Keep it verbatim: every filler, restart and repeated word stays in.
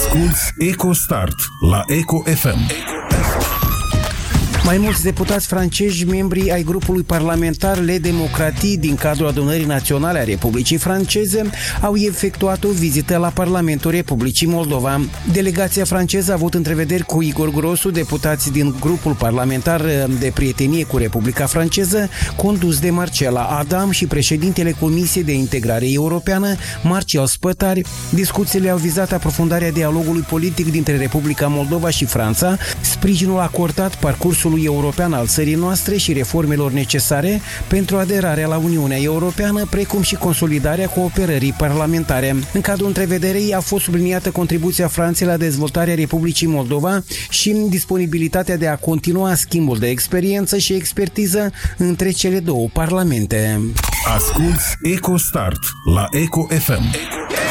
Asculți EcoStart la Eco F M. Mai mulți deputați francezi, membri ai grupului parlamentar Les Démocraties din cadrul Adunării Naționale a Republicii Franceze, au efectuat o vizită la Parlamentul Republicii Moldova. Delegația franceză a avut întrevederi cu Igor Grosu, deputați din grupul parlamentar de prietenie cu Republica Franceză, condus de Marcela Adam, și președintele Comisiei de Integrare Europeană, Marcel Spătari. Discuțiile au vizat aprofundarea dialogului politic dintre Republica Moldova și Franța, sprijinul acordat parcursul european al țării noastre și reformelor necesare pentru aderarea la Uniunea Europeană, precum și consolidarea cooperării parlamentare. În cadrul întrevederei a fost subliniată contribuția Franței la dezvoltarea Republicii Moldova și disponibilitatea de a continua schimbul de experiență și expertiză între cele două parlamente. Asculți EcoStart la Eco F M.